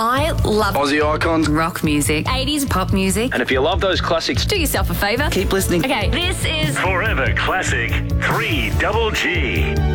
I love Aussie icons, rock music, 80s pop music. and if you love those classics, Do yourself a favour. keep listening. Okay, this is Forever Classic 3 Double G.